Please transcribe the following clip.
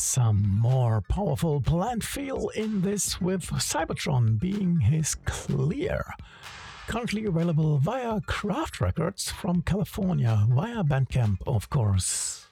some more powerful plant feel in this with Cybertron being his Clear. Currently available via Craft Records from California, via Bandcamp, of course.